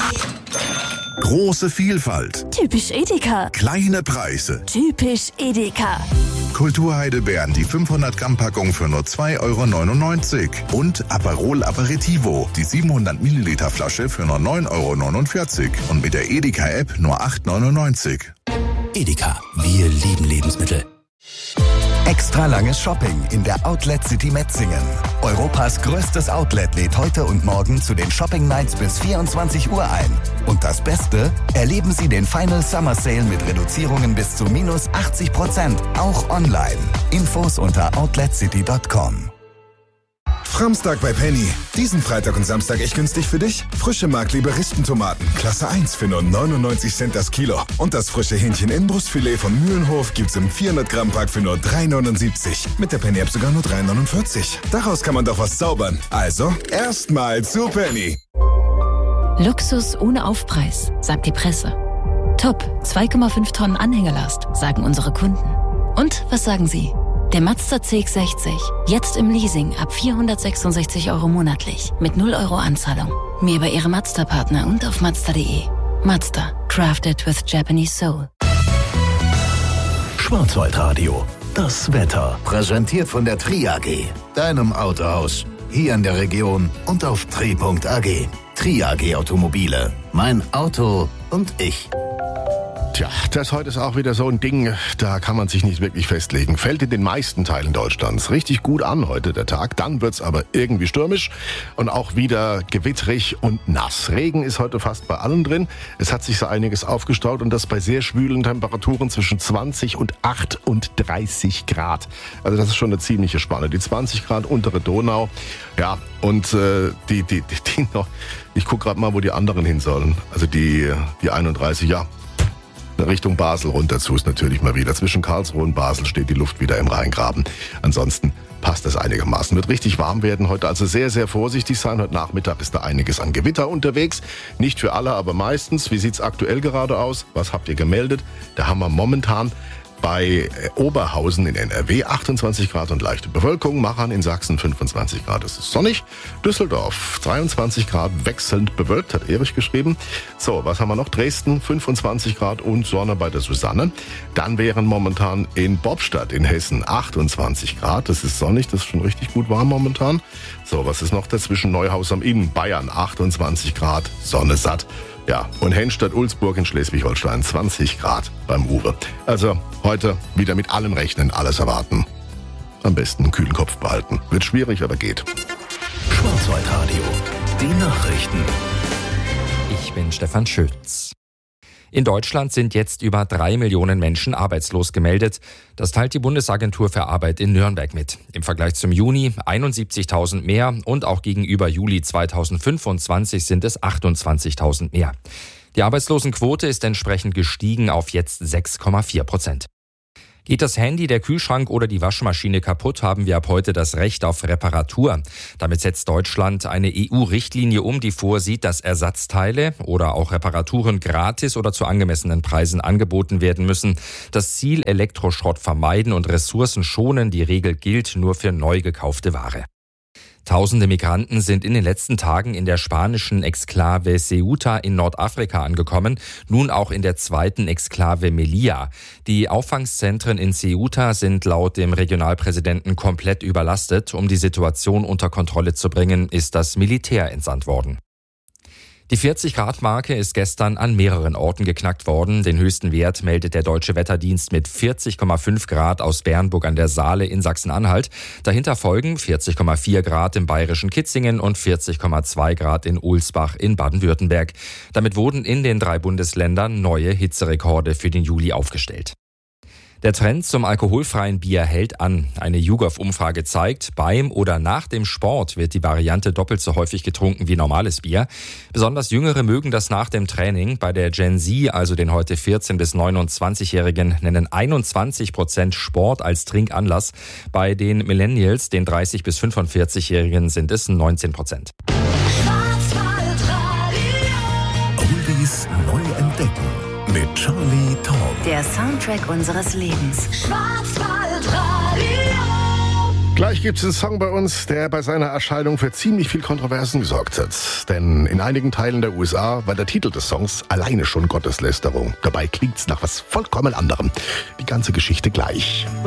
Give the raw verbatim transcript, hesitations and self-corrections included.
Große Vielfalt. Typisch Edeka. Kleine Preise. Typisch Edeka. Kulturheidelbeeren, die fünfhundert Gramm Packung für nur zwei Euro neunundneunzig. Und Aperol Aperitivo, die siebenhundert Milliliter Flasche für nur neun Euro neunundvierzig. Und mit der Edeka-App nur acht Euro neunundneunzig. Edeka, wir lieben Lebensmittel. Extra langes Shopping in der Outlet City Metzingen. Europas größtes Outlet lädt heute und morgen zu den Shopping Nights bis vierundzwanzig Uhr ein. Und das Beste? Erleben Sie den Final Summer Sale mit Reduzierungen bis zu minus achtzig Prozent, auch online. Infos unter outlet city punkt com. Framstag bei Penny. Diesen Freitag und Samstag echt günstig für dich. Frische Markliebe Ristentomaten, Klasse eins für nur neunundneunzig Cent das Kilo. Und das frische Hähnchen Inbrustfilet von Mühlenhof gibt's im vierhundert Gramm Pack für nur drei Neunundsiebzig. Mit der Penny App sogar nur drei Neunundvierzig. Daraus kann man doch was zaubern. Also, erstmal zu Penny. Luxus ohne Aufpreis, sagt die Presse. Top, zwei Komma fünf Tonnen Anhängelast, sagen unsere Kunden. Und was sagen Sie? Der Mazda C X sechzig, jetzt im Leasing ab vierhundertsechsundsechzig Euro monatlich, mit null Euro Anzahlung. Mehr bei Ihrem Mazda-Partner und auf mazda punkt de. Mazda, crafted with Japanese soul. Schwarzwaldradio, das Wetter. Präsentiert von der Tri A G, deinem Autohaus. Hier in der Region und auf tri punkt a g. Tri A G Automobile, mein Auto und ich. Tja, das heute ist auch wieder so ein Ding, da kann man sich nicht wirklich festlegen. Fällt in den meisten Teilen Deutschlands richtig gut an heute der Tag, dann wird's aber irgendwie stürmisch und auch wieder gewittrig und nass. Regen ist heute fast bei allen drin. Es hat sich so einiges aufgestaut und das bei sehr schwülen Temperaturen zwischen zwanzig und achtunddreißig Grad. Also das ist schon eine ziemliche Spanne. Die zwanzig Grad untere Donau, ja, und äh, die, die, die, die noch, ich gucke gerade mal, wo die anderen hin sollen. Also die, die einunddreißig, ja. Richtung Basel runter zu ist natürlich mal wieder. Zwischen Karlsruhe und Basel steht die Luft wieder im Rheingraben. Ansonsten passt es einigermaßen. Wird richtig warm werden heute, also sehr, sehr vorsichtig sein. Heute Nachmittag ist da einiges an Gewitter unterwegs. Nicht für alle, aber meistens. Wie sieht's aktuell gerade aus? Was habt ihr gemeldet? Da haben wir momentan bei Oberhausen in N R W achtundzwanzig Grad und leichte Bewölkung. Machern in Sachsen fünfundzwanzig Grad, es ist sonnig. Düsseldorf dreiundzwanzig Grad, wechselnd bewölkt, hat Erich geschrieben. So, was haben wir noch? Dresden fünfundzwanzig Grad und Sonne bei der Susanne. Dann wären momentan in Bobstadt in Hessen achtundzwanzig Grad. Das ist sonnig, das ist schon richtig gut warm momentan. So, was ist noch dazwischen? Neuhaus am Inn, Bayern achtundzwanzig Grad, Sonne satt. Ja, und Henstedt-Ulzburg in Schleswig-Holstein zwanzig Grad beim Uwe. Also heute wieder mit allem rechnen, alles erwarten. Am besten einen kühlen Kopf behalten. Wird schwierig, aber geht. Schwarzwaldradio, die Nachrichten. Ich bin Stefan Schütz. In Deutschland sind jetzt über drei Millionen Menschen arbeitslos gemeldet. Das teilt die Bundesagentur für Arbeit in Nürnberg mit. Im Vergleich zum Juni einundsiebzigtausend mehr und auch gegenüber Juli zweitausendfünfundzwanzig sind es achtundzwanzigtausend mehr. Die Arbeitslosenquote ist entsprechend gestiegen auf jetzt sechs Komma vier Prozent. Geht das Handy, der Kühlschrank oder die Waschmaschine kaputt, haben wir ab heute das Recht auf Reparatur. Damit setzt Deutschland eine E U-Richtlinie um, die vorsieht, dass Ersatzteile oder auch Reparaturen gratis oder zu angemessenen Preisen angeboten werden müssen. Das Ziel: Elektroschrott vermeiden und Ressourcen schonen. Die Regel gilt nur für neu gekaufte Ware. Tausende Migranten sind in den letzten Tagen in der spanischen Exklave Ceuta in Nordafrika angekommen, nun auch in der zweiten Exklave Melilla. Die Auffangszentren in Ceuta sind laut dem Regionalpräsidenten komplett überlastet. Um die Situation unter Kontrolle zu bringen, ist das Militär entsandt worden. Die vierzig-Grad-Marke ist gestern an mehreren Orten geknackt worden. Den höchsten Wert meldet der Deutsche Wetterdienst mit vierzig Komma fünf Grad aus Bernburg an der Saale in Sachsen-Anhalt. Dahinter folgen vierzig Komma vier Grad im bayerischen Kitzingen und vierzig Komma zwei Grad in Ohlsbach in Baden-Württemberg. Damit wurden in den drei Bundesländern neue Hitzerekorde für den Juli aufgestellt. Der Trend zum alkoholfreien Bier hält an. Eine YouGov-Umfrage zeigt, beim oder nach dem Sport wird die Variante doppelt so häufig getrunken wie normales Bier. Besonders Jüngere mögen das nach dem Training. Bei der Gen Z, also den heute vierzehn- bis neunundzwanzigjährigen, nennen einundzwanzig Prozent Sport als Trinkanlass. Bei den Millennials, den dreißig- bis fünfundvierzigjährigen, sind es neunzehn Prozent. Oldies neu entdecken mit Charlie Tom. Der Soundtrack unseres Lebens. Schwarzwaldradio. Gleich gibt es einen Song bei uns, der bei seiner Erscheinung für ziemlich viel Kontroversen gesorgt hat. Denn in einigen Teilen der U S A war der Titel des Songs alleine schon Gotteslästerung. Dabei klingt's nach was vollkommen anderem. Die ganze Geschichte gleich.